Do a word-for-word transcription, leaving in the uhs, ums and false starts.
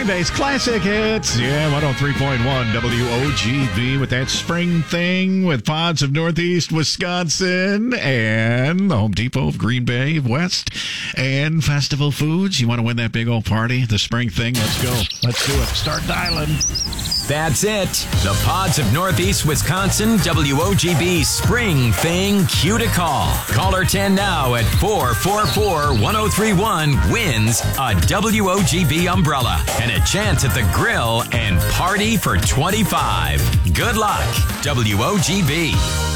Green Bay's classic hits. Yeah, one oh three point one W O G B with that spring thing with Pods of Northeast Wisconsin and the Home Depot of Green Bay West and Festival Foods. You want to win that big old party, the spring thing? Let's go. Let's do it. Start dialing. That's it. The Pods of Northeast Wisconsin W O G B Spring Thing Cue to Call. Caller ten now at four four four, one oh three one wins a W O G B umbrella and a chance at the grill and party for twenty-five. Good luck, W O G B.